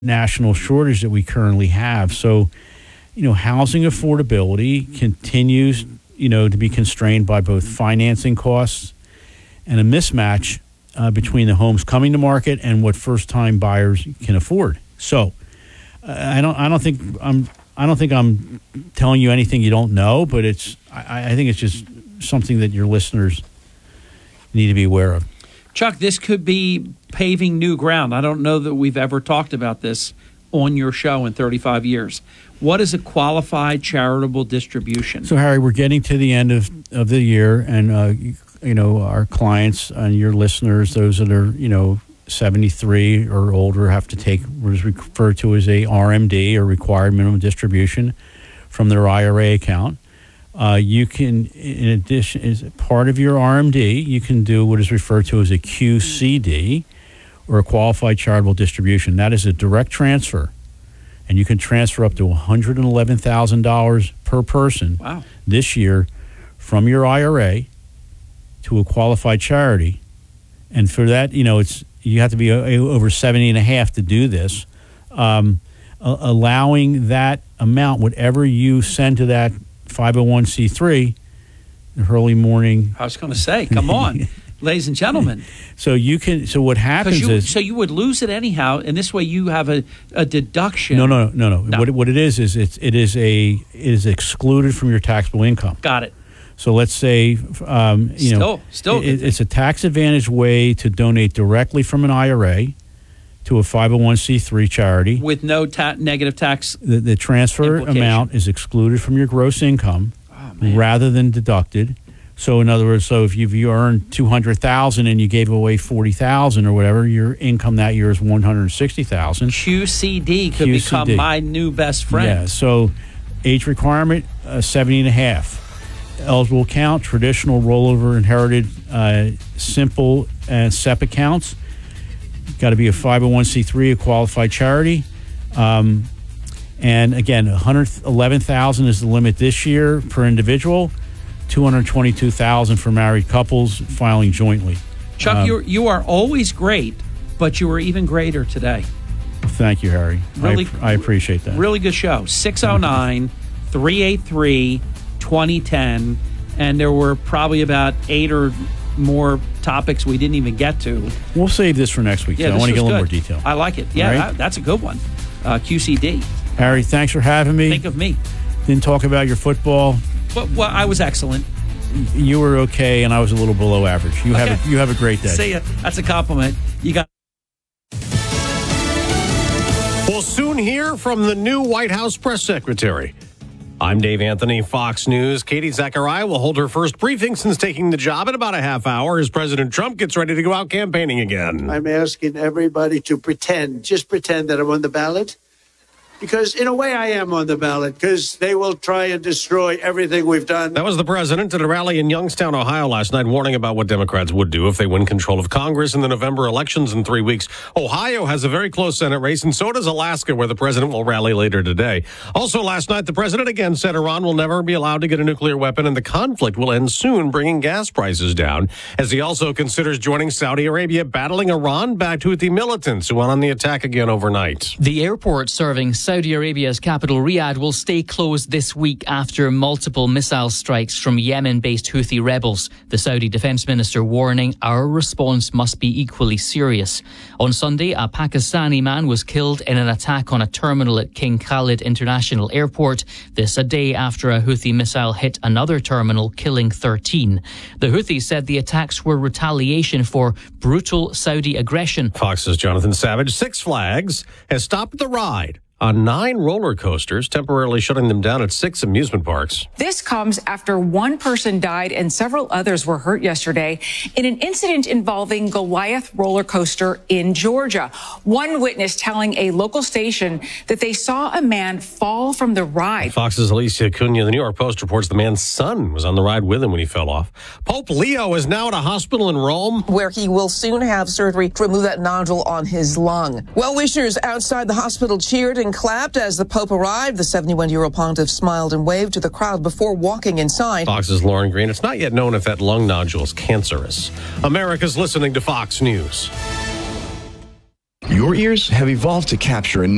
national shortage that we currently have. So, housing affordability continues, to be constrained by both financing costs and a mismatch between the homes coming to market and what first-time buyers can afford. So, I don't think I'm telling you anything you don't know, but I think it's just something that your listeners need to be aware of. Chuck, this could be paving new ground. I don't know that we've ever talked about this on your show in 35 years. What is a qualified charitable distribution? So, Harry, we're getting to the end of the year, and our clients and your listeners, those that are 73 or older, have to take what is referred to as a RMD, or required minimum distribution, from their IRA account. You can, in addition, as part of your RMD, you can do what is referred to as a QCD, or a qualified charitable distribution. That is a direct transfer, and you can transfer up to $111,000 per person this year from your IRA to a qualified charity. And for that, you have to be over 70 and a half to do this. Allowing that amount, whatever you send to that 501c3, the early morning. I was going to say, come on, ladies and gentlemen. So what happens is. So you would lose it anyhow, and this way you have a deduction. No. What it is it is excluded from your taxable income. Got it. So let's say, it's a tax advantage way to donate directly from an IRA to a 501c3 charity with no negative tax. The transfer amount is excluded from your gross income rather than deducted. So in other words, if you earned $200,000 and you gave away $40,000 or whatever, your income that year is $160,000. QCD could become my new best friend. Yeah. So age requirement 70 and a half. Eligible account, traditional rollover inherited simple and SEP accounts. Got to be a 501c3, a qualified charity. And again, $111,000 is the limit this year per individual, $222,000 for married couples filing jointly. Chuck, you are always great, but you were even greater today. Thank you, Harry. Really, I appreciate that. Really good show. 609-383-2010. And there were probably about 8 or more topics we didn't even get to. We'll save this for next week. Yeah, I want to get a little more detail. I like it. Yeah, right? That's a good one. QCD. Harry, thanks for having me. Think of me. Didn't talk about your football. Well, I was excellent. You were okay, and I was a little below average. You have a great day. See ya. That's a compliment. You got. We'll soon hear from the new White House press secretary. I'm Dave Anthony, Fox News. Katie Zachariah will hold her first briefing since taking the job in about a half hour as President Trump gets ready to go out campaigning again. I'm asking everybody to just pretend that I'm on the ballot. Because in a way I am on the ballot, because they will try and destroy everything we've done. That was the president at a rally in Youngstown, Ohio last night, warning about what Democrats would do if they win control of Congress in the November elections in 3 weeks. Ohio has a very close Senate race, and so does Alaska, where the president will rally later today. Also last night, the president again said Iran will never be allowed to get a nuclear weapon, and the conflict will end soon, bringing gas prices down, as he also considers joining Saudi Arabia, battling Iran-backed Houthi militants who went on the attack again overnight. The airport serving Saudi Arabia's capital Riyadh will stay closed this week after multiple missile strikes from Yemen-based Houthi rebels. The Saudi defense minister warning our response must be equally serious. On Sunday, a Pakistani man was killed in an attack on a terminal at King Khalid International Airport. This a day after a Houthi missile hit another terminal, killing 13. The Houthis said the attacks were retaliation for brutal Saudi aggression. Fox's Jonathan Savage. Six Flags has stopped the ride on 9 roller coasters, temporarily shutting them down at 6 amusement parks. This comes after one person died and several others were hurt yesterday in an incident involving Goliath roller coaster in Georgia. One witness telling a local station that they saw a man fall from the ride. Fox's Alicia Cunha. The New York Post reports the man's son was on the ride with him when he fell off. Pope Leo is now at a hospital in Rome, where he will soon have surgery to remove that nodule on his lung. Well-wishers outside the hospital cheered and clapped as the Pope arrived. The 71-year-old pontiff smiled and waved to the crowd before walking inside. Fox's Lauren Green. It's not yet known if that lung nodule is cancerous. America's listening to Fox News. Your ears have evolved to capture a